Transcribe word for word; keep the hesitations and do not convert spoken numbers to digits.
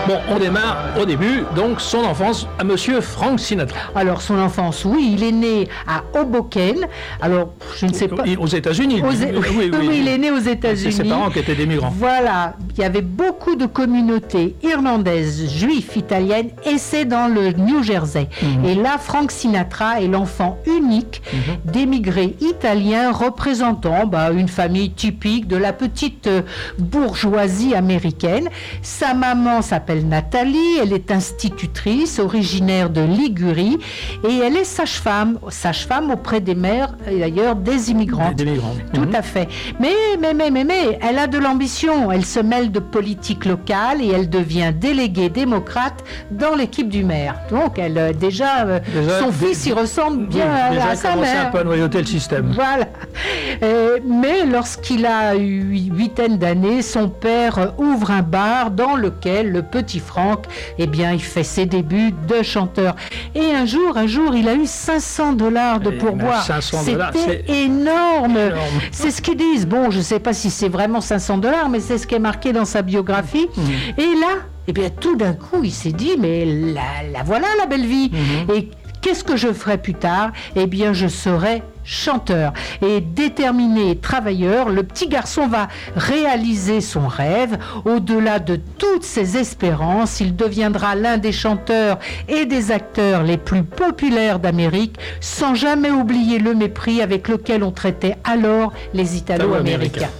Bon, on démarre au début, donc son enfance à monsieur Frank Sinatra. Alors, son enfance, oui, il est né à Hoboken. Alors, je ne sais pas... Aux États-Unis. Aux... Oui, oui, oui, oui, il est né aux États-Unis. C'est ses parents qui étaient des migrants. Voilà, il y avait beaucoup de communautés irlandaises, juives, italiennes, et c'est dans le New Jersey. Mm-hmm. Et là, Frank Sinatra est l'enfant unique mm-hmm. d'émigrés italiens représentant bah, une famille typique de la petite euh, bourgeoisie américaine. Sa maman s'appelle Nathalie, elle est institutrice, originaire de Ligurie, et elle est sage-femme, sage-femme auprès des mères, et d'ailleurs des immigrants. Des, des migrants. Tout mm-hmm. à fait. Mais, mais, mais, mais, mais, elle a de l'ambition, elle se mêle de politique locale et elle devient déléguée démocrate dans l'équipe du maire. Donc, elle, euh, déjà, euh, déjà, son dé- fils, il ressemble bien oui, à, déjà à sa mère. Déjà, un peu à noyauter le système. Voilà. Euh, mais lorsqu'il a eu huitaine d'années, son père ouvre un bar dans lequel le petit Frank, eh bien, il fait ses débuts de chanteur. Et un jour, un jour, il a eu cinq cents dollars de pourboire. C'était énorme. énorme. C'est ce qu'ils disent. Bon, je ne sais pas si c'est vraiment cinq cents dollars, mais c'est ce qui est marqué dans sa biographie. Mmh. Et là, eh bien, tout d'un coup, il s'est dit, mais la, la voilà, la belle vie. Mmh. Et qu'est-ce que je ferai plus tard ? Eh bien, je serai chanteur. Et déterminé et travailleur, le petit garçon va réaliser son rêve. Au-delà de toutes ses espérances, il deviendra l'un des chanteurs et des acteurs les plus populaires d'Amérique, sans jamais oublier le mépris avec lequel on traitait alors les Italo-Américains.